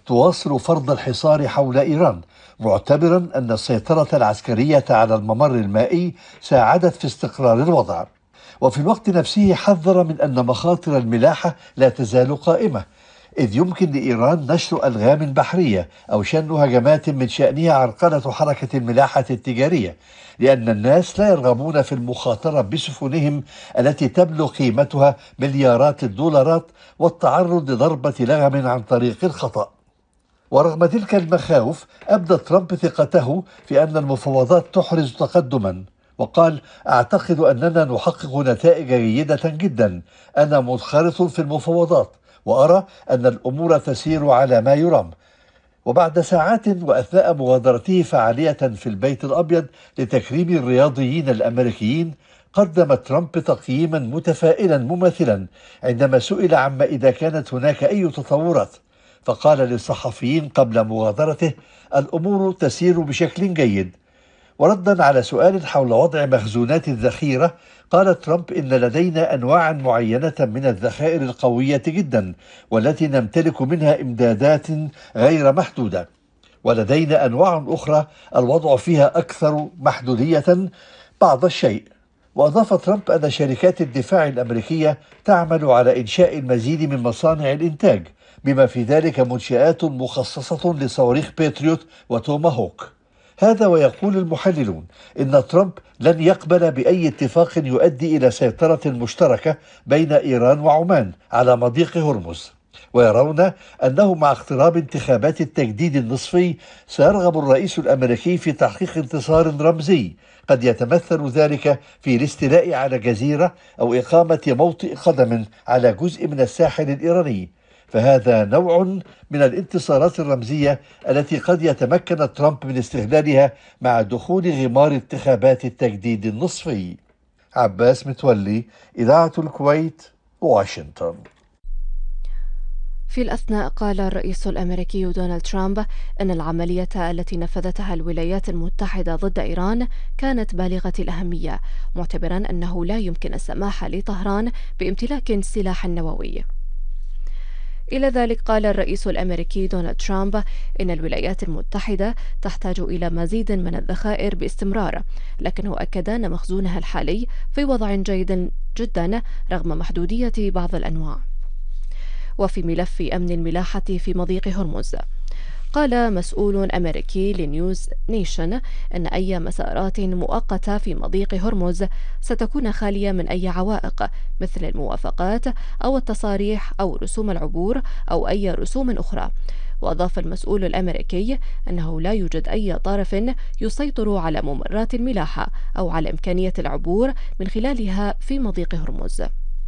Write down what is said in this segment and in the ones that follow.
تواصل فرض الحصار حول إيران، معتبرا أن السيطرة العسكرية على الممر المائي ساعدت في استقرار الوضع. وفي الوقت نفسه حذر من أن مخاطر الملاحة لا تزال قائمة، إذ يمكن لإيران نشر ألغام بحرية أو شن هجمات من شأنها عرقلة حركة الملاحة التجارية، لأن الناس لا يرغبون في المخاطرة بسفنهم التي تبلغ قيمتها مليارات الدولارات والتعرض لضربة لغم عن طريق الخطأ. ورغم تلك المخاوف أبدى ترامب ثقته في أن المفاوضات تحرز تقدما، وقال: أعتقد أننا نحقق نتائج جيدة جدا، أنا منخرط في المفاوضات وأرى أن الأمور تسير على ما يرام. وبعد ساعات وأثناء مغادرته فعالية في البيت الأبيض لتكريم الرياضيين الأمريكيين، قدم ترامب تقييما متفائلا مماثلا عندما سئل عما إذا كانت هناك أي تطورات، فقال للصحفيين قبل مغادرته: الأمور تسير بشكل جيد. وردا على سؤال حول وضع مخزونات الذخيرة، قال ترامب: إن لدينا أنواعا معينة من الذخائر القوية جدا والتي نمتلك منها إمدادات غير محدودة، ولدينا أنواع أخرى الوضع فيها أكثر محدودية بعض الشيء. وأضاف ترامب أن شركات الدفاع الأمريكية تعمل على إنشاء المزيد من مصانع الإنتاج، بما في ذلك منشآت مخصصة لصواريخ باتريوت وتوماهوك. هذا ويقول المحللون إن ترامب لن يقبل بأي اتفاق يؤدي إلى سيطرة مشتركة بين إيران وعمان على مضيق هرمز، ويرون أنه مع اقتراب انتخابات التجديد النصفي سيرغب الرئيس الأمريكي في تحقيق انتصار رمزي قد يتمثل ذلك في الاستيلاء على جزيرة أو إقامة موطئ قدم على جزء من الساحل الإيراني. فهذا نوع من الانتصارات الرمزية التي قد يتمكن ترامب من استغلالها مع دخول غمار انتخابات التجديد النصفي. عباس متولي، إذاعة الكويت، واشنطن. في الأثناء قال الرئيس الأمريكي دونالد ترامب أن العملية التي نفذتها الولايات المتحدة ضد إيران كانت بالغة الأهمية، معتبرا أنه لا يمكن السماح لطهران بامتلاك سلاح نووي. إلى ذلك قال الرئيس الأمريكي دونالد ترامب إن الولايات المتحدة تحتاج إلى مزيد من الذخائر باستمرار، لكنه أكد أن مخزونها الحالي في وضع جيد جدا رغم محدودية بعض الأنواع. وفي ملف أمن الملاحة في مضيق هرمز، قال مسؤول أمريكي لنيوز نيشن أن أي مسارات مؤقتة في مضيق هرمز ستكون خالية من أي عوائق مثل الموافقات أو التصاريح أو رسوم العبور أو أي رسوم أخرى. وأضاف المسؤول الأمريكي أنه لا يوجد أي طرف يسيطر على ممرات الملاحة أو على إمكانية العبور من خلالها في مضيق هرمز.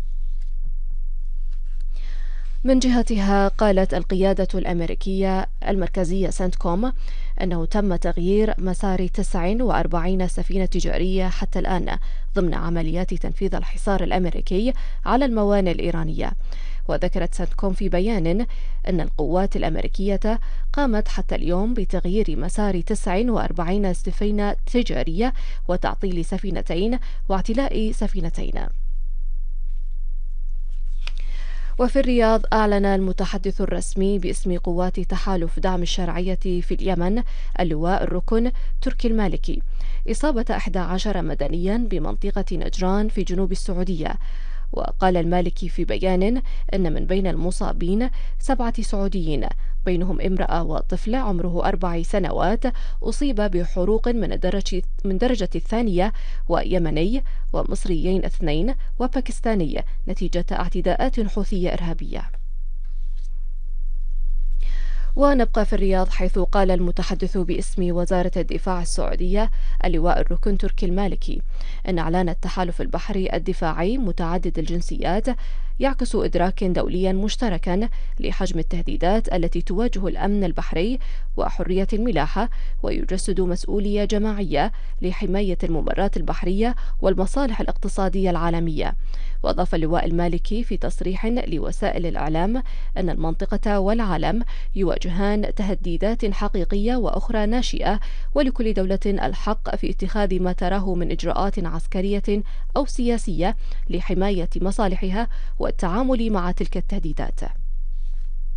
من جهتها قالت القيادة الأمريكية المركزية سنتكوم أنه تم تغيير مسار 49 سفينة تجارية حتى الآن ضمن عمليات تنفيذ الحصار الأمريكي على الموانئ الإيرانية. وذكرت سنتكوم في بيان أن القوات الأمريكية قامت حتى اليوم بتغيير مسار 49 سفينة تجارية وتعطيل سفينتين واعتلاء سفينتين. وفي الرياض أعلن المتحدث الرسمي باسم قوات تحالف دعم الشرعية في اليمن اللواء الركن تركي المالكي إصابة 11 مدنيا بمنطقة نجران في جنوب السعودية. وقال المالكي في بيان أن من بين المصابين 7 سعوديين بينهم امرأة وطفل عمره 4 سنوات أصيب بحروق من درجة الثانية، ويمني ومصريين 2 وباكستاني نتيجة اعتداءات حوثية إرهابية. ونبقى في الرياض، حيث قال المتحدث باسم وزارة الدفاع السعودية اللواء الركن تركي المالكي أن إعلان التحالف البحري الدفاعي متعدد الجنسيات يعكس إدراكا دوليا مشتركا لحجم التهديدات التي تواجه الأمن البحري وحرية الملاحة، ويجسد مسؤولية جماعية لحماية الممرات البحرية والمصالح الاقتصادية العالمية. وأضاف اللواء المالكي في تصريح لوسائل الإعلام أن المنطقة والعالم يواجهان تهديدات حقيقية وأخرى ناشئة، ولكل دولة الحق في اتخاذ ما تراه من إجراءات عسكرية أو سياسية لحماية مصالحها والتعامل مع تلك التهديدات.